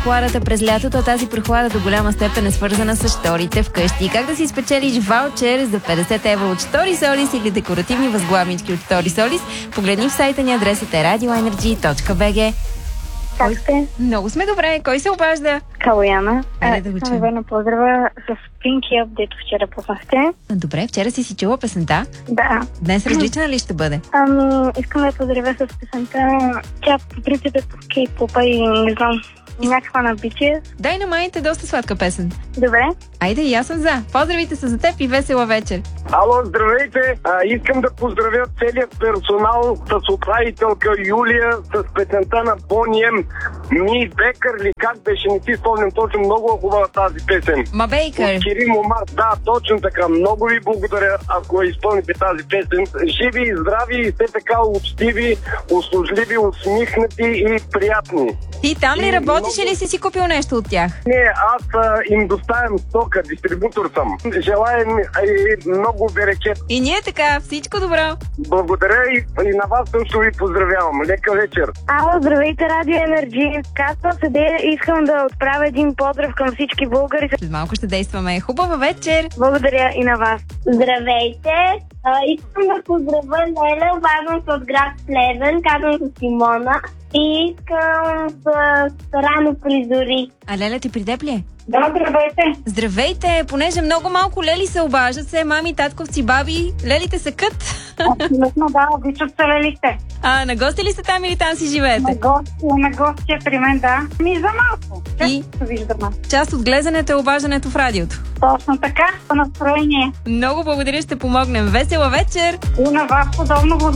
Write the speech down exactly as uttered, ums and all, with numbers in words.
прохладата през лятото, а тази прохлада до голяма степен е свързана с шторите вкъщи. Как да си спечелиш ваучер за петдесет евро от Штори Солис или декоративни възглавнички от Штори Солис? Погледни в сайта ни, адресът е радио енерджи точка би джи. Как сте? Много сме добре. Кой се обажда? Калояна. Айде да го чуем. Искам да поздрава с Pinky Up, дето вчера пуснахте. Добре, вчера си си чула песента? Да. Днес различна ли ще бъде? Ами, искам да я поздравя с песента. Тя по принцип е по кей-попа и не знам, някаква на би ти ес. Dynamite е доста сладка песен. Добре. Айде, и аз съм за. Поздравите са за теб и весела вечер. Ало, здравейте! А, искам да поздравя целият персонал с управителка Юлия с песента на Бони М. Ми Бекър ли как беше, не си спомням точно, много хубава тази песен. Ма Бейкър. От Кирил Момар, да, точно така. Много ви благодаря, ако изпълните тази песен. Живи и здрави и все така учтиви, услужливи, усмихнати и приятни. Ти там ли И работиш много... или си си купил нещо от тях? Не, аз а, им доставям стока, дистрибутор съм. Желая и много берекет. И ние така, всичко добро. Благодаря и, и на вас също ви поздравявам. Лека вечер. Ало, здравейте, Радио Енерджи. Казвам се Дея, искам да отправя един поздрав към всички българи. След малко ще действаме. Хубава вечер! Благодаря и на вас. Здравейте! А, искам да поздравя Леля, обаждам се от град Плевен, казвам се Симона и искам с рано при зори. А Леля ти при теб ли е? Да, здравейте. Здравейте! Понеже много малко лели се обаждат се, мами, татковци, баби, лелите са кът. Абсолютно да, обичат се лелите. А, на гости ли сте там или там си живеете? На гости, на гости е при мен, да. Ми за малко. И? Често виждаме. Част от гледането е обаждането в радиото. Точно така, по настроение. Много благодаря, ще помогнем. Весела вечер! И на вас подобно.